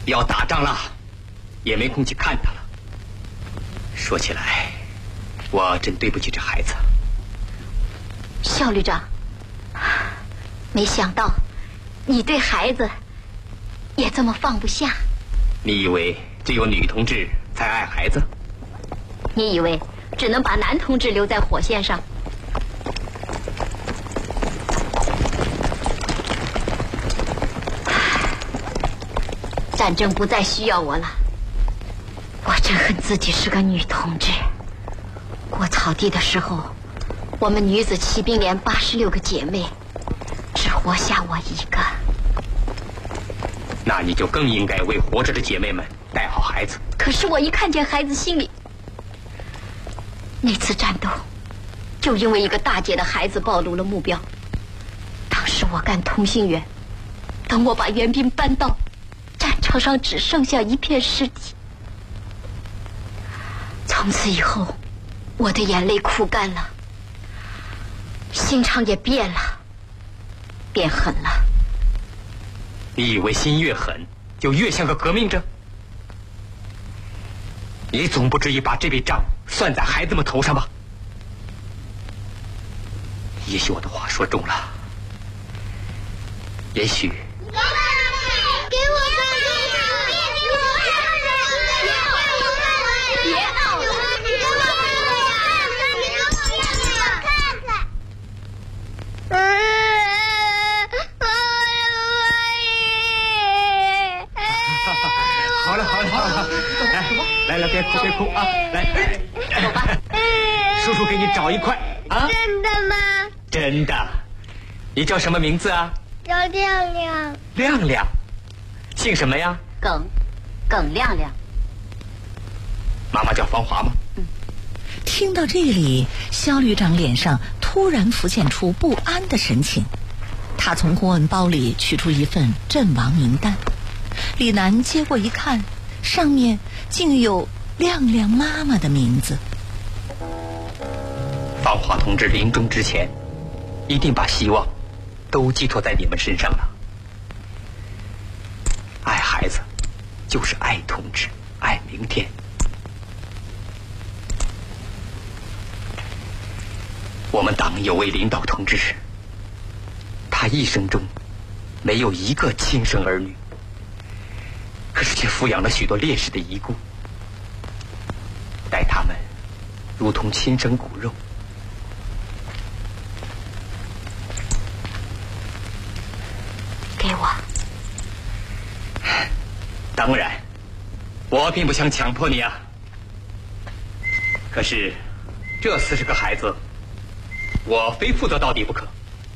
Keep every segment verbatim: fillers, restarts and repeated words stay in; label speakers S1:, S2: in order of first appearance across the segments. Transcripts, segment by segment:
S1: 要打仗了，也没空去看他了。说起来，我真对不起这孩子。
S2: 肖旅长，没想到你对孩子也这么放不下。
S1: 你以为只有女同志才爱孩子？
S2: 你以为只能把男同志留在火线上？战争不再需要我了，我真恨自己是个女同志。过草地的时候，我们女子骑兵连八十六个姐妹，只活下我一个。
S1: 那你就更应该为活着的姐妹们带好孩子。
S2: 可是我一看见孩子，心里……那次战斗，就因为一个大姐的孩子暴露了目标。当时我干同心圆，等我把援兵搬到战场上，只剩下一片尸体。从此以后，我的眼泪哭干了，心肠也变了，变狠了。
S1: 你以为心越狠，就越像个革命者？你总不至于把这笔账算在孩子们头上吧？也许我的话说重了，也许……
S3: 给我看别闹了！给我看看！
S1: 好了好了好了，来来来，别哭别哭啊！来，走吧，叔叔给你找一块啊！
S3: 真的吗？
S1: 真的。你叫什么名字啊？
S3: 叫亮亮。
S1: 亮亮，姓什么呀？
S2: 耿，耿亮亮。
S1: 妈妈叫芳华吗？
S4: 嗯。听到这里，肖旅长脸上突然浮现出不安的神情。他从公文包里取出一份阵亡名单，李楠接过一看，上面竟有亮亮妈妈的名字。
S1: 芳华同志临终之前，一定把希望都寄托在你们身上了。爱孩子，就是爱同志，爱明天。我们党有位领导同志，他一生中没有一个亲生儿女，可是却抚养了许多烈士的遗孤，待他们如同亲生骨肉。
S2: 给我。
S1: 当然，我并不想强迫你啊。可是，这四十个孩子，我非负责到底不可。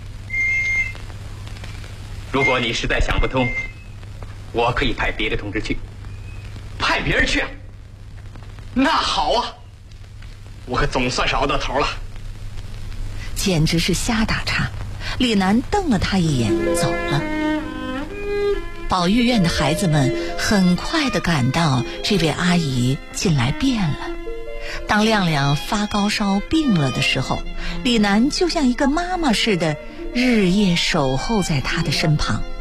S1: 如果你实在想不通，我可以派别的同志去。派别人去？那好啊，我可总算是熬到头了。
S4: 简直是瞎打岔！李楠瞪了他一眼，走了。保育院的孩子们很快地感到这位阿姨近来变了。当亮亮发高烧病了的时候，李楠就像一个妈妈似的，日夜守候在他的身旁。